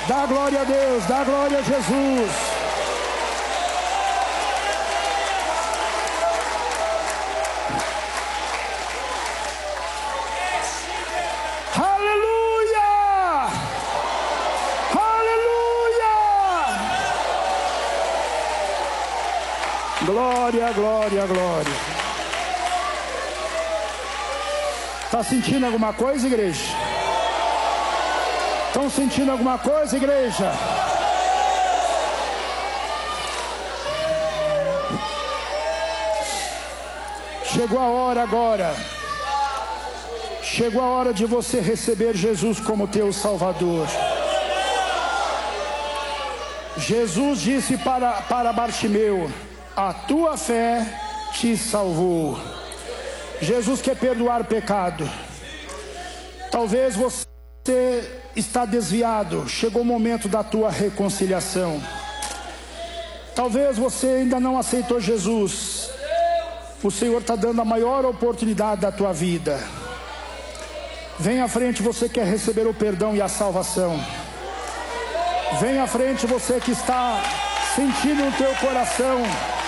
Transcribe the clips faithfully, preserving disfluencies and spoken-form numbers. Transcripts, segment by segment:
Dá glória a Deus, dá glória a Jesus. Aleluia! Aleluia! Glória, glória, glória. Está sentindo alguma coisa, igreja? Estão sentindo alguma coisa, igreja? Chegou a hora agora. Chegou a hora de você receber Jesus como teu Salvador. Jesus disse para, para Bartimeu: a tua fé te salvou. Jesus quer perdoar pecado. Talvez você está desviado, chegou o momento da tua reconciliação. Talvez você ainda não aceitou Jesus. O Senhor está dando a maior oportunidade da tua vida. Vem à frente, você quer receber o perdão e a salvação. Vem à frente, você que está sentindo no teu coração.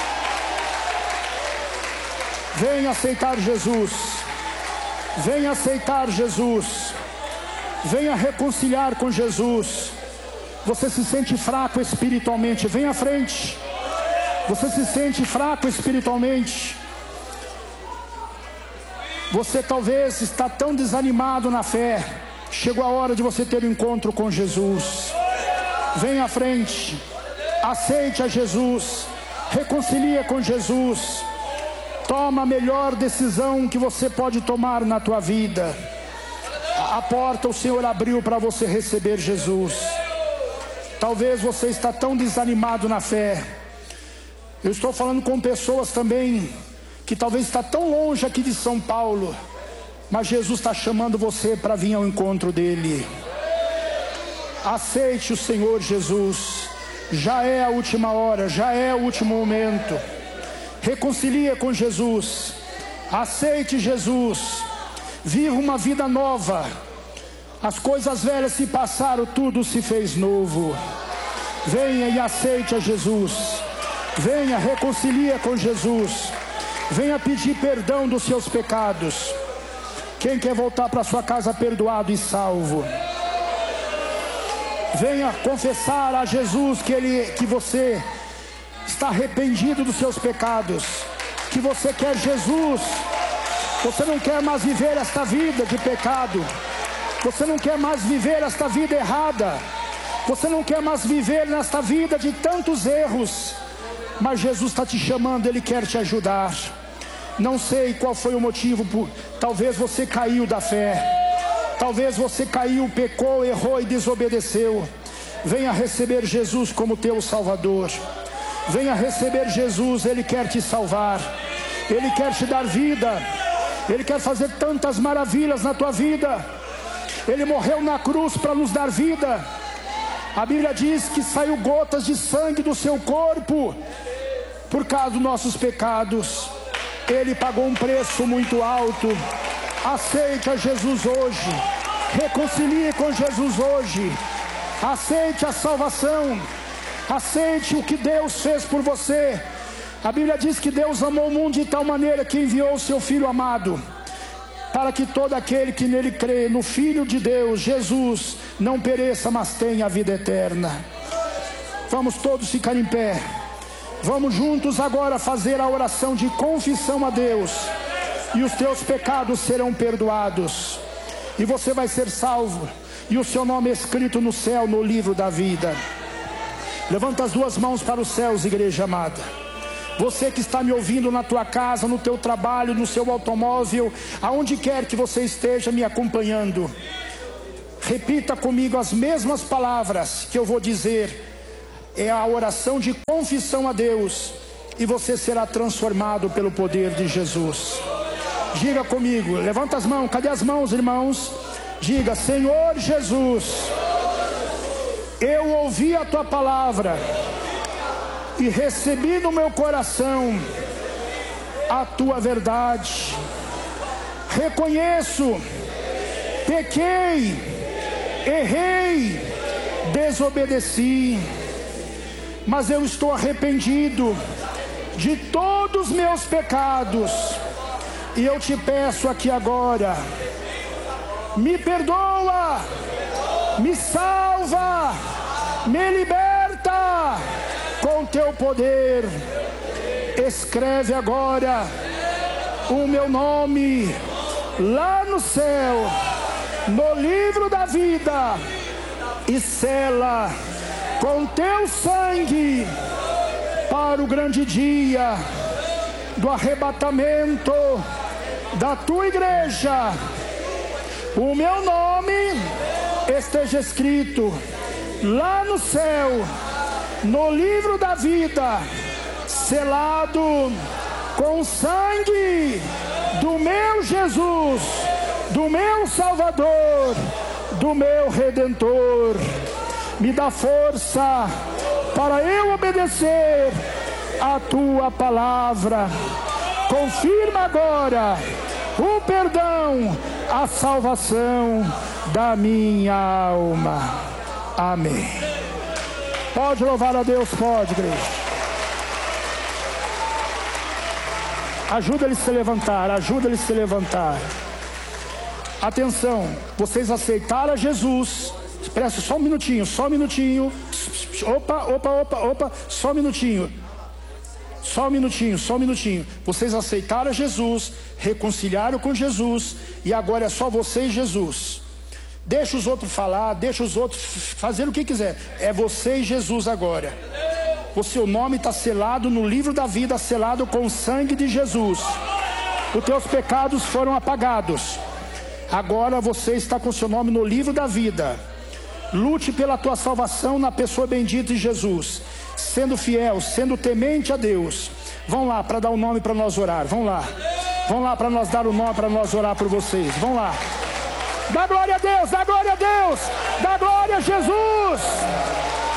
Vem aceitar Jesus. Vem aceitar Jesus. Venha reconciliar com Jesus. Você se sente fraco espiritualmente, vem à frente. Você se sente fraco espiritualmente. Você talvez está tão desanimado na fé. Chegou a hora de você ter um encontro com Jesus. Venha à frente. Aceite a Jesus. Reconcilia com Jesus. Toma a melhor decisão que você pode tomar na tua vida. A porta o Senhor abriu para você receber Jesus. Talvez você está tão desanimado na fé. Eu estou falando com pessoas também que talvez está tão longe aqui de São Paulo, mas Jesus está chamando você para vir ao encontro dele. Aceite o Senhor Jesus. Já é a última hora, já é o último momento. Reconcilia com Jesus. Aceite Jesus. Viva uma vida nova. As coisas velhas se passaram, tudo se fez novo. Venha e aceite a Jesus. Venha, reconcilia com Jesus. Venha pedir perdão dos seus pecados. Quem quer voltar para sua casa perdoado e salvo? Venha confessar a Jesus que, ele, que você está arrependido dos seus pecados, que você quer Jesus. Você não quer mais viver esta vida de pecado. Você não quer mais viver esta vida errada. Você não quer mais viver nesta vida de tantos erros. Mas Jesus está te chamando, Ele quer te ajudar. Não sei qual foi o motivo, por... talvez você caiu da fé. Talvez você caiu, pecou, errou e desobedeceu. Venha receber Jesus como teu Salvador. Venha receber Jesus, Ele quer te salvar. Ele quer te dar vida. Ele quer fazer tantas maravilhas na tua vida. Ele morreu na cruz para nos dar vida. A Bíblia diz que saiu gotas de sangue do seu corpo por causa dos nossos pecados. Ele pagou um preço muito alto. Aceite a Jesus hoje. Reconcilie com Jesus hoje. Aceite a salvação. Aceite o que Deus fez por você. A Bíblia diz que Deus amou o mundo de tal maneira que enviou o seu Filho amado, para que todo aquele que nele crê, no Filho de Deus, Jesus, não pereça, mas tenha a vida eterna. Vamos todos ficar em pé. Vamos juntos agora fazer a oração de confissão a Deus. E os teus pecados serão perdoados. E você vai ser salvo. E o seu nome é escrito no céu, no livro da vida. Levanta as duas mãos para os céus, igreja amada. Você que está me ouvindo na tua casa, no teu trabalho, no seu automóvel, aonde quer que você esteja me acompanhando, repita comigo as mesmas palavras que eu vou dizer. É a oração de confissão a Deus, e você será transformado pelo poder de Jesus. Diga comigo, levanta as mãos, cadê as mãos, irmãos? Diga: Senhor Jesus, eu ouvi a tua palavra e recebi no meu coração a tua verdade. Reconheço, pequei, errei, desobedeci, mas eu estou arrependido de todos os meus pecados, e eu te peço aqui agora, me perdoa, me salva, me liberta com teu poder. Escreve agora o meu nome lá no céu, no livro da vida, e sela com teu sangue para o grande dia do arrebatamento da tua igreja. O meu nome esteja escrito lá no céu, no livro da vida, selado com o sangue do meu Jesus, do meu Salvador, do meu Redentor. Me dá força para eu obedecer a tua palavra. Confirma agora o perdão, a salvação da minha alma. Amém. Pode louvar a Deus, pode, igreja. Ajuda ele a se levantar, ajuda ele a se levantar. Atenção, vocês aceitaram a Jesus. Presta só um minutinho, só um minutinho. Opa, opa, opa, opa, só um minutinho. Só um minutinho, só um minutinho. Vocês aceitaram a Jesus, reconciliaram com Jesus, e agora é só você e Jesus. Deixa os outros falar, deixa os outros fazer o que quiser. É você e Jesus agora. O seu nome está selado no livro da vida, selado com o sangue de Jesus. Os teus pecados foram apagados. Agora você está com o seu nome no livro da vida. Lute pela tua salvação na pessoa bendita de Jesus, sendo fiel, sendo temente a Deus. Vão lá para dar o nome para nós orar. Vão lá. Vão lá para nós dar o nome para nós orar por vocês. Vão lá. Dá glória a Deus, dá glória a Deus, dá glória a Jesus.